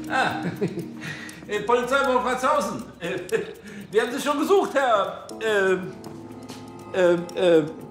Ah, Polizei Wolfratshausen. Wir haben Sie schon gesucht, Herr...